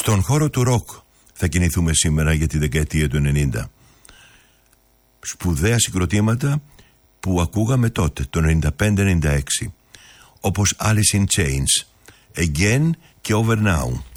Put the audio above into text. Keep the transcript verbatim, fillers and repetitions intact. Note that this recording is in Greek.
Στον χώρο του ροκ θα κινηθούμε σήμερα για τη δεκαετία του ενενήντα. Σπουδαία συγκροτήματα που ακούγαμε τότε, το ενενήντα πέντε ενενήντα έξι, όπως Alice in Chains, Again και Over Now.